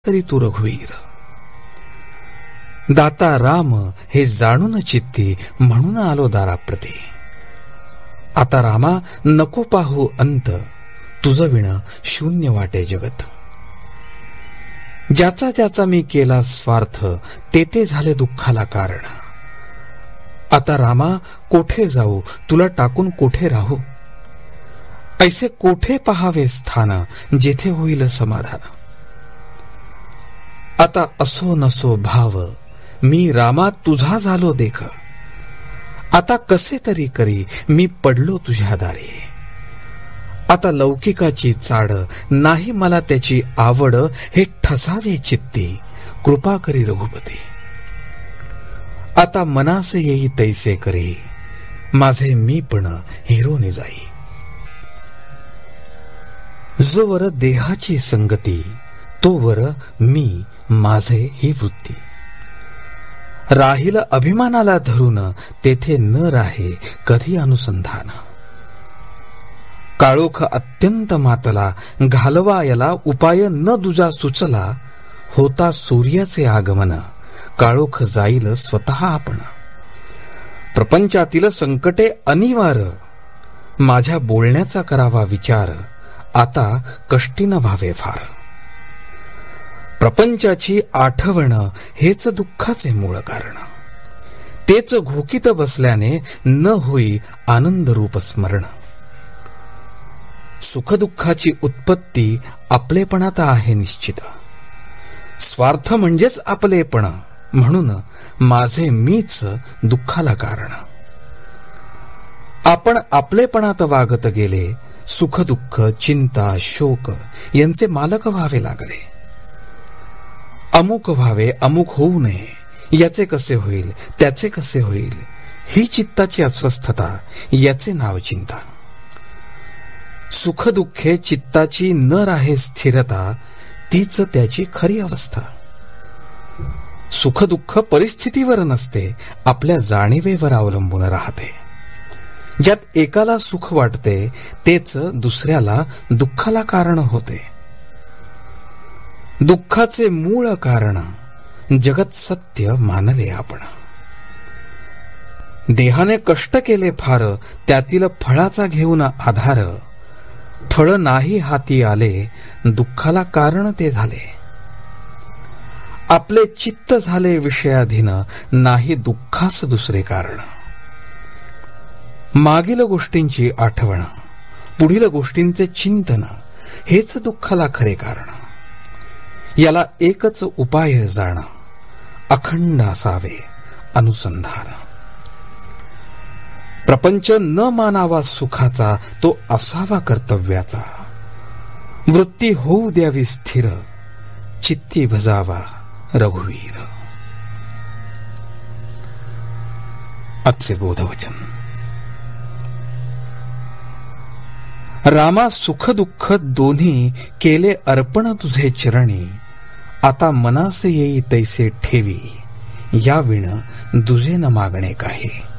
तरी तू रघुवीर. दाता राम हे जाणून चित्ती, म्हणून आलो दाराप्रती. आता रामा नको पाहू अंत, तुझ विण शून्य वाटे जगत. ज्याचा ज्याचा मी केला स्वार्थ, ते झाले दुःखाला कारण. आता रामा कोठे जाऊ, तुला टाकून कोठे राहू. ऐसे कोठे पहावे स्थान, जेथे होईल समाधान. आता असो नसो भाव, मी रामा तुझा झालो देख. आता कसे तरी करी, मी पडलो तुझ्या दारी. आता लौकिकाची चाड, नाही मला त्याची आवड. हे ठसावे चित्ती, कृपा करी रघुपती. आता मनास येई तैसे करी, माझे मी पण हिरोने जाई. जोवर देहाची संगती, तोवर मी माझे ही वृत्ती. राहील अभिमानाला धरून, तेथे न राहे कधी अनुसंधान. काळोख अत्यंत मातला, घालवा याला उपाय न दुजा सुचला. होता सूर्याचे आगमन, काळोख जाईल स्वतः आपण. प्रपंचातील संकटे अनिवार्य, माझ्या बोलण्याचा करावा विचार. आता कष्टी न व्हावे फार. प्रपंचाची आठवण हेच दुःखाचे मूळ कारण. तेच घोकीत बसल्याने न होई आनंद रूप स्मरण. सुखदुःखाची उत्पत्ती आपलेपणात आहे निश्चित. स्वार्थ म्हणजेच आपलेपण, म्हणून माझे मीच दुःखाला कारण. आपण आपलेपणात वागत गेले, सुखदुःख चिंता शोक यांचे मालक व्हावे लागले. अमुक व्हावे अमुक होऊ नये, याचे कसे होईल त्याचे कसे होईल, ही चित्ताची अस्वस्थता, याचे नाव चिंता. सुखदुःखे चित्ताची न राहे स्थिरता, तीच त्याची खरी अवस्था. सुखदुःख परिस्थितीवर नसते, आपल्या जाणीवेवर अवलंबून राहते. ज्यात एकाला सुख वाटते, तेच दुसऱ्याला दुःखाला कारण होते. दुःखाचे मूळ कारण जगत सत्य मानले आपण. देहाने कष्ट केले फार, त्यातील फळाचा घेऊन आधार. फळ नाही हाती आले, दुःखाला कारण ते झाले. आपले चित्त झाले विषयाधीन, नाही दुःखास दुसरे कारण. मागील गोष्टींची आठवण, पुढील गोष्टींचे चिंतन, हेच दुःखाला खरे कारण. याला एकच उपाय जाण, अखंड असावे अनुसंधान. प्रपंच न मानावा सुखाचा, तो असावा कर्तव्याचा. वृत्ती होऊ द्यावी स्थिर, चित्ती भजावा रघुवीर. आजचे बोधवचन. रामा सुख दुःख दोन्ही केले अर्पण तुझे चरणी. आता मनास येई तैसे ठेवी, या विण दुजे न मागणे काही.